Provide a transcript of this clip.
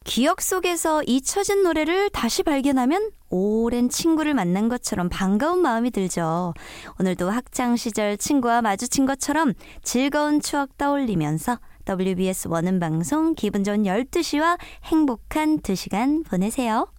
기억 속에서 잊혀진 노래를 다시 발견하면 오랜 친구를 만난 것처럼 반가운 마음이 들죠. 오늘도 학창시절 친구와 마주친 것처럼 즐거운 추억 떠올리면서 WBS 원음방송 기분 좋은 12시와 행복한 2시간 보내세요.